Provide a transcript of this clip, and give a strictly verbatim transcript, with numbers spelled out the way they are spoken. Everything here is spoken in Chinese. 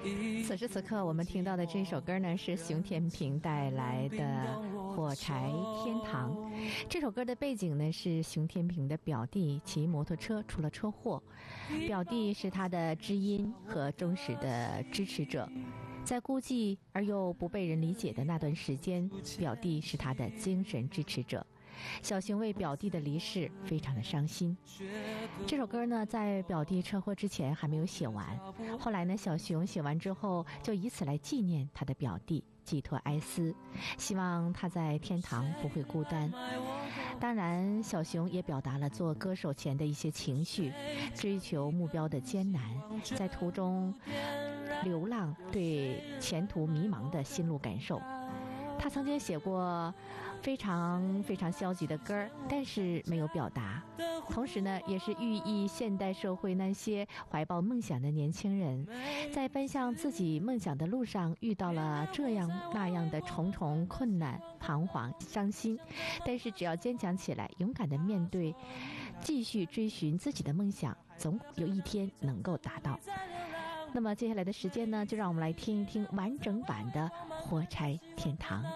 此时此刻我们听到的这首歌呢，是熊天平带来的《火柴天堂》。这首歌的背景呢，是熊天平的表弟骑摩托车出了车祸，表弟是他的知音和忠实的支持者。在孤寂而又不被人理解的那段时间，表弟是他的精神支持者。小熊为表弟的离世非常的伤心。这首歌呢，在表弟车祸之前还没有写完，后来呢，小熊写完之后就以此来纪念他的表弟，寄托哀思，希望他在天堂不会孤单。当然，小熊也表达了做歌手前的一些情绪，追求目标的艰难，在途中流浪，对前途迷茫的心路感受。他曾经写过非常非常消极的歌，但是没有表达，同时呢，也是寓意现代社会那些怀抱梦想的年轻人，在奔向自己梦想的路上遇到了这样那样的重重困难，彷徨伤心，但是只要坚强起来，勇敢地面对，继续追寻自己的梦想，总有一天能够达到。那么接下来的时间呢，就让我们来听一听完整版的《火柴天堂》。